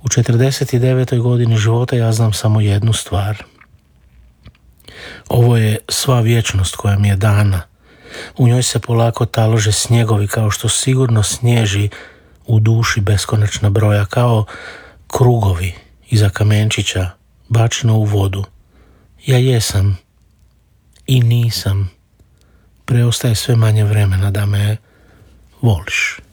49. godini života ja znam samo jednu stvar. Ovo je sva vječnost koja mi je dana. U njoj se polako talože snjegovi kao što sigurno snježi u duši beskonačna broja, kao krugovi iza kamenčića bačeno u vodu. Ja jesam i nisam. Preostaje sve manje vremena da me voliš.